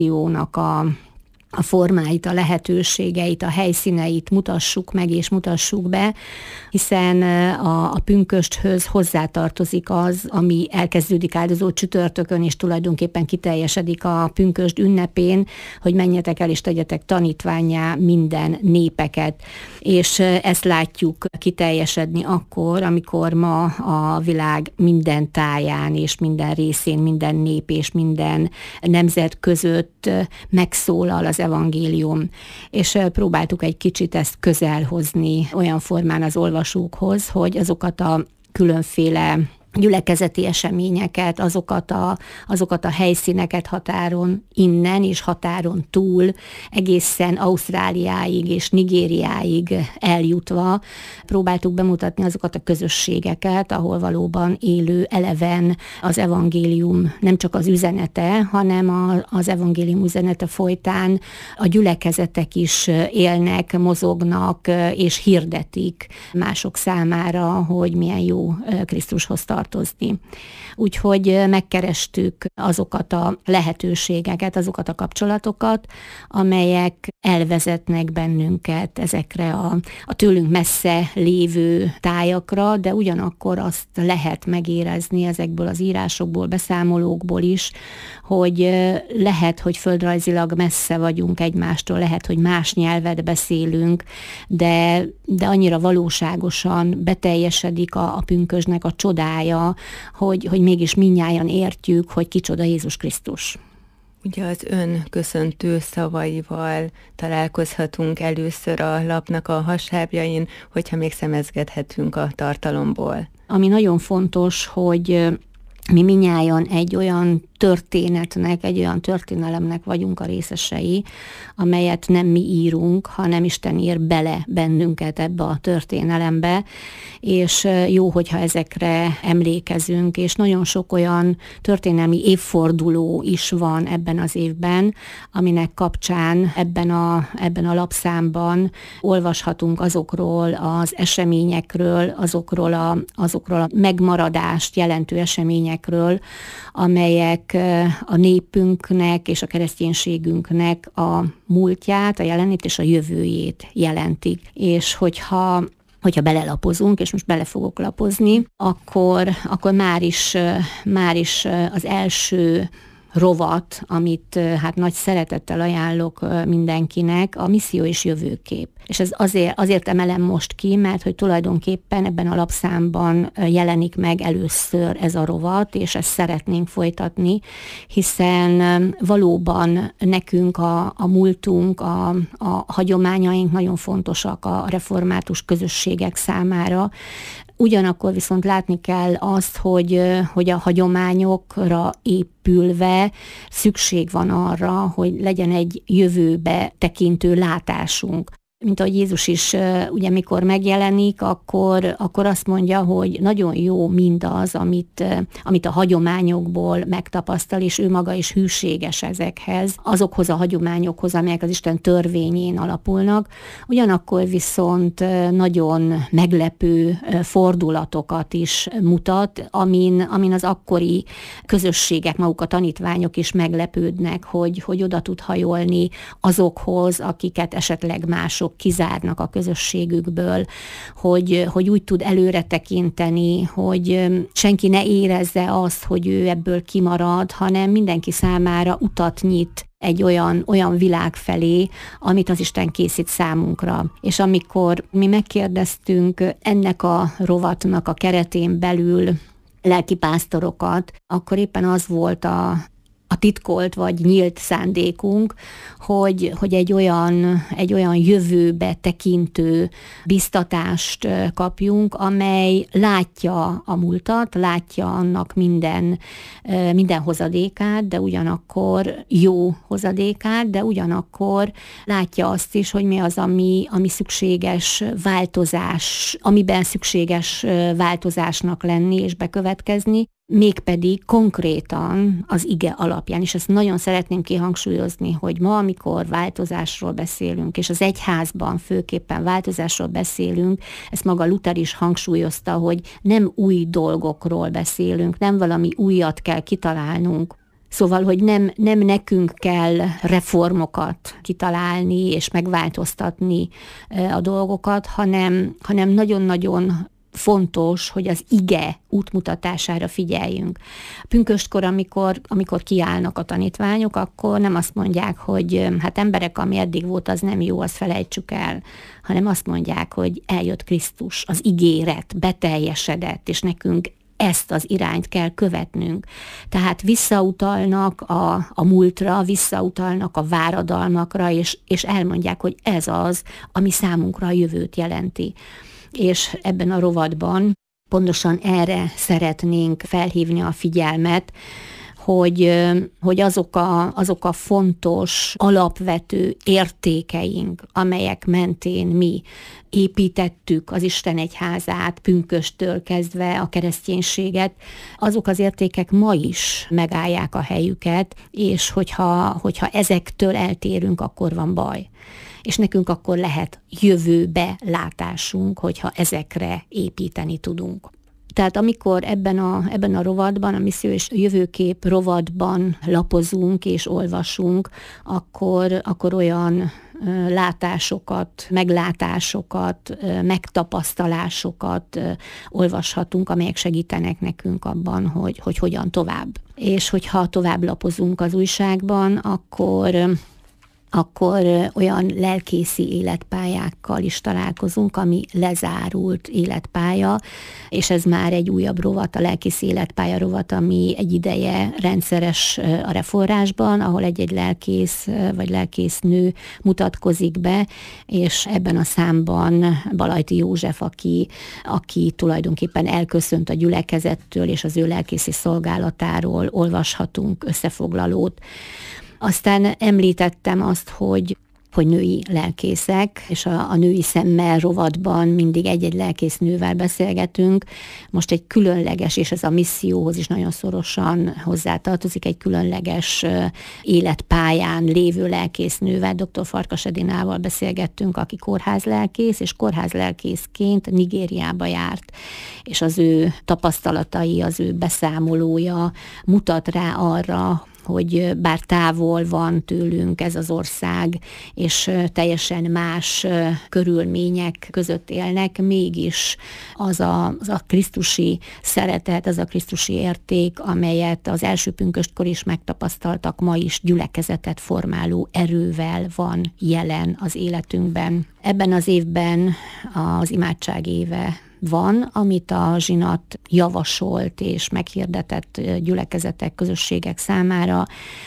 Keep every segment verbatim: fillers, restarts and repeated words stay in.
jónak a a formáit, a lehetőségeit, a helyszíneit mutassuk meg és mutassuk be, hiszen a, a pünkösthöz hozzátartozik az, ami elkezdődik áldozó csütörtökön, és tulajdonképpen kiteljesedik a pünkösd ünnepén, hogy menjetek el és tegyetek tanítvánnyá minden népeket. És ezt látjuk kiteljesedni akkor, amikor ma a világ minden táján és minden részén, minden nép és minden nemzet között megszólal az evangélium, és próbáltuk egy kicsit ezt közel hozni olyan formán az olvasókhoz, hogy azokat a különféle gyülekezeti eseményeket, azokat a, azokat a helyszíneket határon innen és határon túl, egészen Ausztráliáig és Nigériáig eljutva próbáltuk bemutatni azokat a közösségeket, ahol valóban élő eleven az evangélium nem csak az üzenete, hanem a, az evangélium üzenete folytán a gyülekezetek is élnek, mozognak és hirdetik mások számára, hogy milyen jó Krisztushoz tartozni. tartozni. Úgyhogy megkerestük azokat a lehetőségeket, azokat a kapcsolatokat, amelyek elvezetnek bennünket ezekre a, a tőlünk messze lévő tájakra, de ugyanakkor azt lehet megérezni ezekből az írásokból, beszámolókból is, hogy lehet, hogy földrajzilag messze vagyunk egymástól, lehet, hogy más nyelvet beszélünk, de, de annyira valóságosan beteljesedik a, a pünkösdnek a csodája, hogy, hogy mégis mindnyájan értjük, hogy kicsoda Jézus Krisztus. Ugye az ön köszöntő szavaival találkozhatunk először a lapnak a hasábjain, hogyha még szemezgethetünk a tartalomból. Ami nagyon fontos, hogy mi mindnyájan egy olyan történetnek, egy olyan történelemnek vagyunk a részesei, amelyet nem mi írunk, hanem Isten ír bele bennünket ebbe a történelembe, és jó, hogyha ezekre emlékezünk, és nagyon sok olyan történelmi évforduló is van ebben az évben, aminek kapcsán ebben a, ebben a lapszámban olvashatunk azokról az eseményekről, azokról a, azokról a megmaradást jelentő eseményekről, amelyek a népünknek és a kereszténységünknek a múltját, a jelenét és a jövőjét jelentik. És hogyha hogyha belelapozunk, és most bele fogok lapozni, akkor, akkor már is, már is az első rovat, amit hát nagy szeretettel ajánlok mindenkinek, a misszió és jövőkép. És ez azért, azért emelem most ki, mert hogy tulajdonképpen ebben a lapszámban jelenik meg először ez a rovat, és ezt szeretnénk folytatni, hiszen valóban nekünk a, a múltunk, a, a hagyományaink nagyon fontosak a református közösségek számára. Ugyanakkor viszont látni kell azt, hogy, hogy a hagyományokra épülve szükség van arra, hogy legyen egy jövőbe tekintő látásunk. Mint ahogy Jézus is, ugye mikor megjelenik, akkor, akkor azt mondja, hogy nagyon jó mindaz, amit, amit a hagyományokból megtapasztal, és ő maga is hűséges ezekhez, azokhoz a hagyományokhoz, amelyek az Isten törvényén alapulnak. Ugyanakkor viszont nagyon meglepő fordulatokat is mutat, amin, amin az akkori közösségek, maguk a tanítványok is meglepődnek, hogy, hogy oda tud hajolni azokhoz, akiket esetleg mások kizárnak a közösségükből, hogy, hogy úgy tud előre tekinteni, hogy senki ne érezze azt, hogy ő ebből kimarad, hanem mindenki számára utat nyit egy olyan, olyan világ felé, amit az Isten készít számunkra. És amikor mi megkérdeztünk ennek a rovatnak a keretén belül lelkipásztorokat, akkor éppen az volt a a titkolt vagy nyílt szándékunk, hogy, hogy egy, olyan, egy olyan jövőbe tekintő biztatást kapjunk, amely látja a múltat, látja annak minden, minden hozadékát, de ugyanakkor jó hozadékát, de ugyanakkor látja azt is, hogy mi az, ami, ami szükséges változás, amiben szükséges változásnak lenni és bekövetkezni, mégpedig konkrétan az ige alapján, és ezt nagyon szeretném kihangsúlyozni, hogy ma, amikor változásról beszélünk, és az egyházban főképpen változásról beszélünk, ezt maga Luther is hangsúlyozta, hogy nem új dolgokról beszélünk, nem valami újat kell kitalálnunk, Szóval, hogy nem, nem nekünk kell reformokat kitalálni és megváltoztatni a dolgokat, hanem, hanem nagyon-nagyon fontos, hogy az ige útmutatására figyeljünk. Pünköstkor, amikor, amikor kiállnak a tanítványok, akkor nem azt mondják, hogy hát emberek, ami eddig volt, az nem jó, azt felejtsük el, hanem azt mondják, hogy eljött Krisztus, az ígéret beteljesedett, és nekünk ezt az irányt kell követnünk. Tehát visszautalnak a, a múltra, visszautalnak a váradalmakra, és, és elmondják, hogy ez az, ami számunkra a jövőt jelenti. És ebben a rovatban pontosan erre szeretnénk felhívni a figyelmet, hogy, hogy azok, a, azok a fontos, alapvető értékeink, amelyek mentén mi építettük az Isten egyházát, pünkösttől kezdve a kereszténységet, azok az értékek ma is megállják a helyüket, és hogyha, hogyha ezektől eltérünk, akkor van baj. És nekünk akkor lehet jövőbe látásunk, hogyha ezekre építeni tudunk. Tehát amikor ebben a, ebben a rovatban, a misszió és jövőkép rovatban lapozunk és olvasunk, akkor, akkor olyan látásokat, meglátásokat, megtapasztalásokat olvashatunk, amelyek segítenek nekünk abban, hogy, hogy hogyan tovább. És hogyha tovább lapozunk az újságban, akkor... akkor olyan lelkészi életpályákkal is találkozunk, ami lezárult életpálya, és ez már egy újabb rovat, a lelkészi életpálya rovat, ami egy ideje rendszeres a Reformásban, ahol egy-egy lelkész vagy lelkésznő mutatkozik be, és ebben a számban Balajti József, aki, aki tulajdonképpen elköszönt a gyülekezettől, és az ő lelkészi szolgálatáról olvashatunk összefoglalót. Aztán említettem azt, hogy, hogy női lelkészek, és a, a női szemmel rovatban mindig egy-egy lelkésznővel beszélgetünk. Most egy különleges, és ez a misszióhoz is nagyon szorosan hozzátartozik, egy különleges életpályán lévő lelkésznővel, dr. Farkas Edinával beszélgettünk, aki kórházlelkész, és kórházlelkészként Nigériába járt, és az ő tapasztalatai, az ő beszámolója mutat rá arra, hogy bár távol van tőlünk ez az ország, és teljesen más körülmények között élnek, mégis az a, az a krisztusi szeretet, az a krisztusi érték, amelyet az első pünköstkor is megtapasztaltak, ma is gyülekezetet formáló erővel van jelen az életünkben. Ebben az évben az imádság éve van, amit a zsinat javasolt és meghirdetett gyülekezetek, közösségek számára,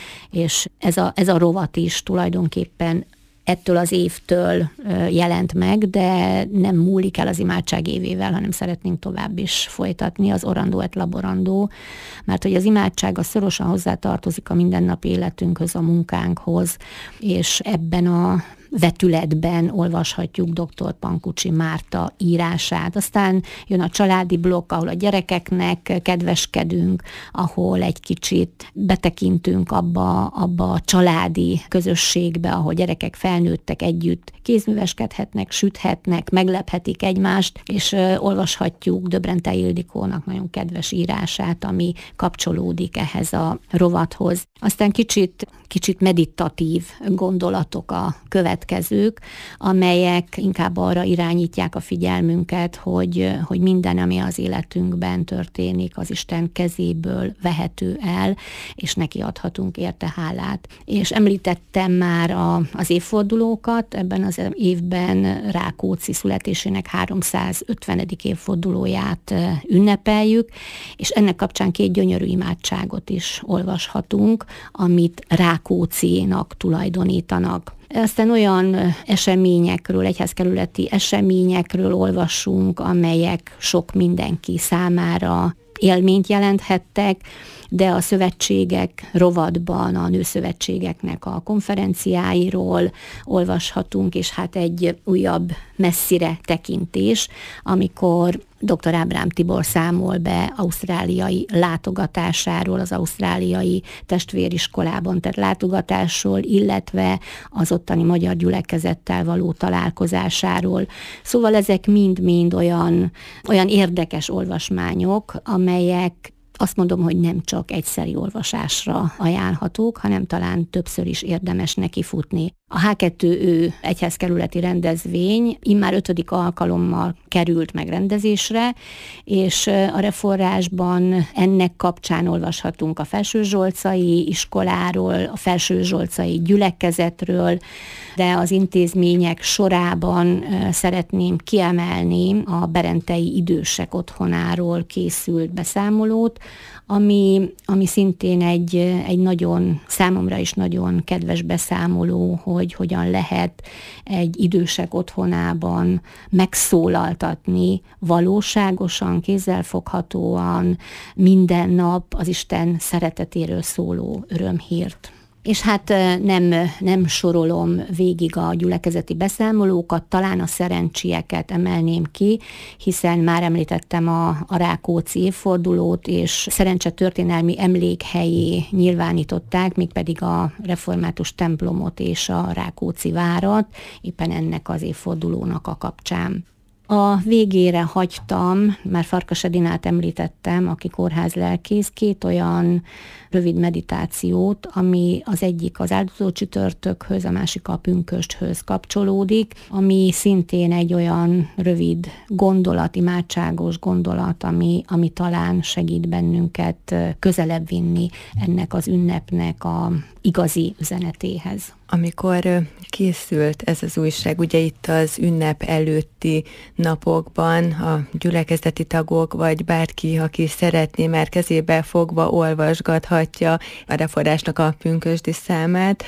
és ez a, ez a rovat is tulajdonképpen ettől az évtől jelent meg, de nem múlik el az imádság évével, hanem szeretnénk tovább is folytatni az Orandó et Laborandó, mert hogy az imádság az szorosan hozzátartozik a mindennapi életünkhöz, a munkánkhoz, és ebben a vetületben olvashatjuk dr. Pankucsi Márta írását. Aztán jön a családi blokk, ahol a gyerekeknek kedveskedünk, ahol egy kicsit betekintünk abba, abba a családi közösségbe, ahol gyerekek felnőttek együtt kézműveskedhetnek, süthetnek, meglephetik egymást, és olvashatjuk Döbrentei Ildikónak nagyon kedves írását, ami kapcsolódik ehhez a rovathoz. Aztán kicsit, kicsit meditatív gondolatok a következők, amelyek inkább arra irányítják a figyelmünket, hogy, hogy minden, ami az életünkben történik, az Isten kezéből vehető el, és neki adhatunk érte hálát. És említettem már a, az évfordulókat, ebben az évben Rákóczi születésének háromszázötvenedik évfordulóját ünnepeljük, és ennek kapcsán két gyönyörű imádságot is olvashatunk, amit Rákóczinak tulajdonítanak. Aztán olyan eseményekről, egyházkerületi eseményekről olvasunk, amelyek sok mindenki számára élményt jelenthettek, de a szövetségek rovatban a nőszövetségeknek a konferenciáiról olvashatunk, és hát egy újabb messzire tekintés, amikor dr. Ábrám Tibor számol be ausztráliai látogatásáról, az ausztráliai testvériskolában tett látogatásról, illetve az ottani magyar gyülekezettel való találkozásáról. Szóval ezek mind-mind olyan, olyan érdekes olvasmányok, amelyek azt mondom, hogy nem csak egyszeri olvasásra ajánlhatók, hanem talán többször is érdemes neki futni. A há kettő ö egyházkerületi rendezvény immár ötödik alkalommal került megrendezésre, és a Reformásban ennek kapcsán olvashatunk a Felsőzsolcai iskoláról, a Felsőzsolcai gyülekezetről, de az intézmények sorában szeretném kiemelni a Berentei Idősek Otthonáról készült beszámolót, ami, ami szintén egy, egy nagyon, számomra is nagyon kedves beszámoló, hogy hogyan lehet egy idősek otthonában megszólaltatni valóságosan, kézzelfoghatóan minden nap az Isten szeretetéről szóló örömhírt. És hát nem, nem sorolom végig a gyülekezeti beszámolókat, talán a szerencsieket emelném ki, hiszen már említettem a, a Rákóczi évfordulót, és szerencsetörténelmi emlékhelyé nyilvánították, mégpedig a református templomot és a Rákóczi várat, éppen ennek az évfordulónak a kapcsán. A végére hagytam, már Farkas Edinát említettem, aki kórházlelkész, két olyan rövid meditációt, ami az egyik az áldozó csütörtökhöz, a másik a pünkösthöz kapcsolódik, ami szintén egy olyan rövid gondolat, imádságos gondolat, ami, ami talán segít bennünket közelebb vinni ennek az ünnepnek a igazi üzenetéhez. Amikor készült ez az újság, ugye itt az ünnep előtti napokban a gyülekezeti tagok, vagy bárki, aki szeretné, már kezébe fogva olvasgathatja a Reformásnak a pünkösdi számát,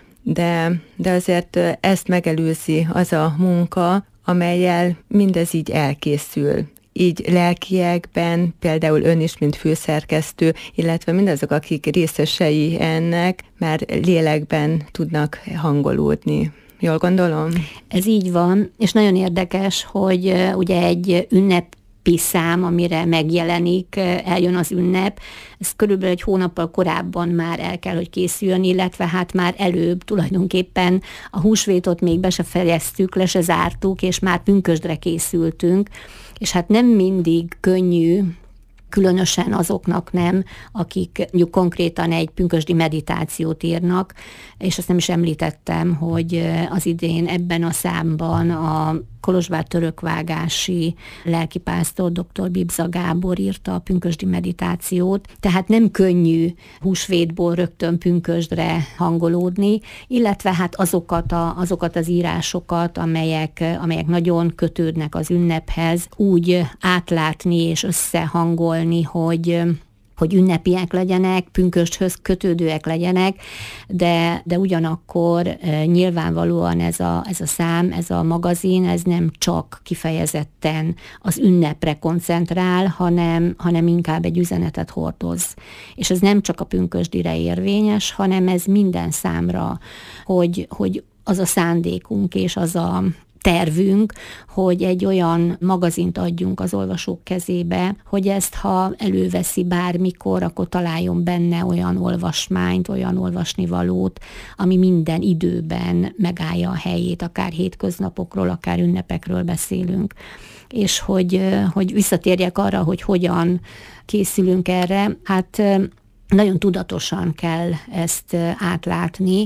de, de azért ezt megelőzi az a munka, amellyel mindez így elkészül. Így lelkiekben, például ön is, mint főszerkesztő, illetve mindazok, akik részesei ennek, már lélekben tudnak hangolódni. Jól gondolom? Ez így van, és nagyon érdekes, hogy ugye egy ünnep szám, amire megjelenik, eljön az ünnep, ez körülbelül egy hónappal korábban már el kell, hogy készüljön, illetve hát már előbb tulajdonképpen a húsvétot még be se fejeztük, le se zártuk, és már pünkösdre készültünk, és hát nem mindig könnyű, különösen azoknak nem, akik mondjuk konkrétan egy pünkösdi meditációt írnak, és azt nem is említettem, hogy az idén ebben a számban a Kolozsvár törökvágási lelkipásztor dr. Bibza Gábor írta a pünkösdi meditációt, tehát nem könnyű húsvétból rögtön pünkösdre hangolódni, illetve hát azokat, a, azokat az írásokat, amelyek, amelyek nagyon kötődnek az ünnephez, úgy átlátni és összehangolni, hogy hogy ünnepiek legyenek, pünkösthöz kötődőek legyenek, de, de ugyanakkor e, nyilvánvalóan ez a, ez a szám, ez a magazin, ez nem csak kifejezetten az ünnepre koncentrál, hanem, hanem inkább egy üzenetet hordoz. És ez nem csak a pünkösdire érvényes, hanem ez minden számra, hogy, hogy az a szándékunk és az a tervünk, hogy egy olyan magazint adjunk az olvasók kezébe, hogy ezt, ha előveszi bármikor, akkor találjon benne olyan olvasmányt, olyan olvasnivalót, ami minden időben megállja a helyét, akár hétköznapokról, akár ünnepekről beszélünk. És hogy, hogy visszatérjek arra, hogy hogyan készülünk erre, hát nagyon tudatosan kell ezt átlátni,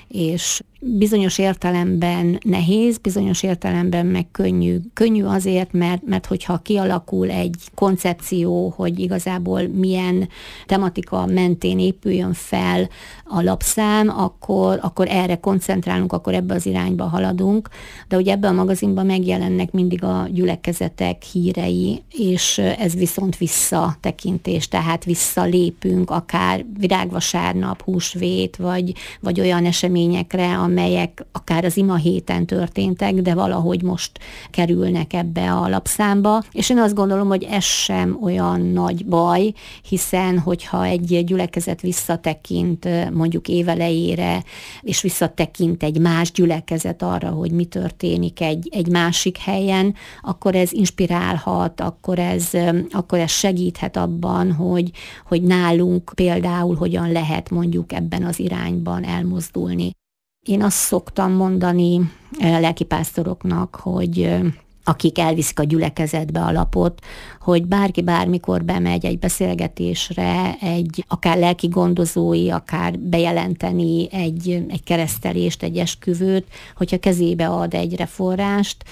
és bizonyos értelemben nehéz, bizonyos értelemben meg könnyű. Könnyű azért, mert, mert hogyha kialakul egy koncepció, hogy igazából milyen tematika mentén épüljön fel a lapszám, akkor, akkor erre koncentrálunk, akkor ebbe az irányba haladunk, de ugye ebben a magazinban megjelennek mindig a gyülekezetek hírei, és ez viszont visszatekintés, tehát visszalépünk akár virágvasárnap, húsvét, vagy, vagy olyan eseményekre, amelyek akár az ima héten történtek, de valahogy most kerülnek ebbe a lapszámba. És én azt gondolom, hogy ez sem olyan nagy baj, hiszen hogyha egy gyülekezet visszatekint mondjuk évelejére, és visszatekint egy más gyülekezet arra, hogy mi történik egy, egy másik helyen, akkor ez inspirálhat, akkor ez, akkor ez segíthet abban, hogy, hogy nálunk például hogyan lehet mondjuk ebben az irányban elmozdulni. Én azt szoktam mondani lelkipásztoroknak, hogy akik elviszik a gyülekezetbe a lapot, hogy bárki bármikor bemegy egy beszélgetésre, egy akár lelki gondozói, akár bejelenteni egy, egy keresztelést, egy esküvőt, hogyha kezébe ad egy reforrást,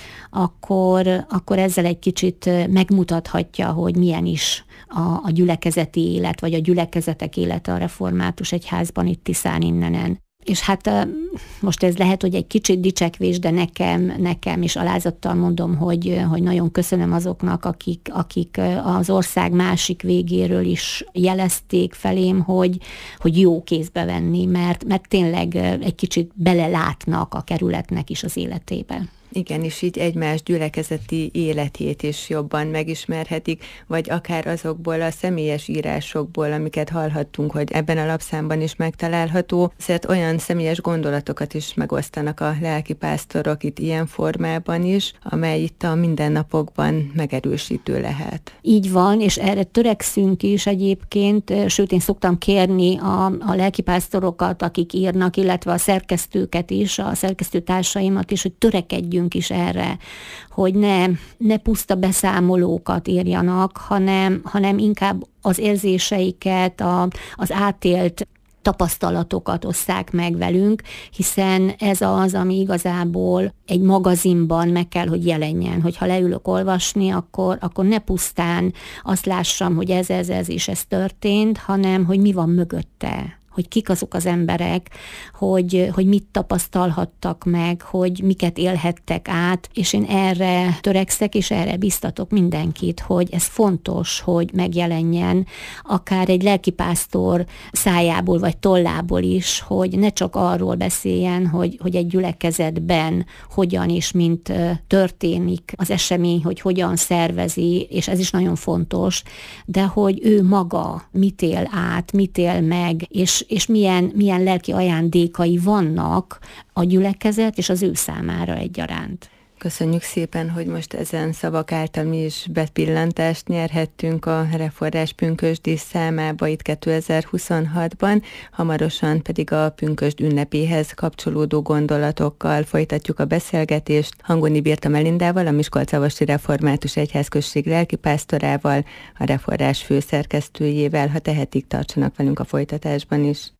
akkor, akkor ezzel egy kicsit megmutathatja, hogy milyen is a, a gyülekezeti élet, vagy a gyülekezetek élete a református egyházban itt Tiszán innenen. És hát most ez lehet, hogy egy kicsit dicsekvés, de nekem, nekem is alázattal mondom, hogy, hogy nagyon köszönöm azoknak, akik, akik az ország másik végéről is jelezték felém, hogy, hogy jó kézbe venni, mert, mert tényleg egy kicsit belelátnak a kerületnek is az életébe. Igen, és így egymás gyülekezeti életét is jobban megismerhetik, vagy akár azokból a személyes írásokból, amiket hallhattunk, hogy ebben a lapszámban is megtalálható, szóval olyan személyes gondolatokat is megosztanak a lelkipásztorok itt ilyen formában is, amely itt a mindennapokban megerősítő lehet. Így van, és erre törekszünk is egyébként, sőt én szoktam kérni a, a lelkipásztorokat, akik írnak, illetve a szerkesztőket is, a szerkesztőtársaimat is, hogy törekedjünk is erre, hogy ne, ne puszta beszámolókat írjanak, hanem, hanem inkább az érzéseiket, a, az átélt tapasztalatokat osszák meg velünk, hiszen ez az, ami igazából egy magazinban meg kell, hogy jelenjen. Hogyha leülök olvasni, akkor, akkor ne pusztán azt lássam, hogy ez, ez, ez és ez történt, hanem hogy mi van mögötte. Hogy kik azok az emberek, hogy, hogy mit tapasztalhattak meg, hogy miket élhettek át, és én erre törekszek, és erre biztatok mindenkit, hogy ez fontos, hogy megjelenjen, akár egy lelkipásztor szájából, vagy tollából is, hogy ne csak arról beszéljen, hogy, hogy egy gyülekezetben hogyan és mint történik az esemény, hogy hogyan szervezi, és ez is nagyon fontos, de hogy ő maga mit él át, mit él meg, és és milyen, milyen lelki ajándékai vannak a gyülekezet és az ő számára egyaránt. Köszönjük szépen, hogy most ezen szavak által mi is bepillantást nyerhettünk a Reforrás pünkösdi számába itt kétezer-huszonhatban, hamarosan pedig a pünkösd ünnepéhez kapcsolódó gondolatokkal folytatjuk a beszélgetést Hangoni Birta Melindával, a Miskolcavasi Református Egyházközség lelkipásztorával, a Reforrás főszerkesztőjével. Ha tehetik, tartsanak velünk a folytatásban is.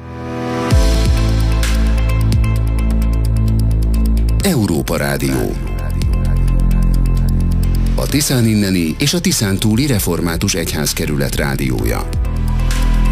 Európa Rádió. A Tiszán inneni és a Tiszántúli Református Egyházkerület rádiója.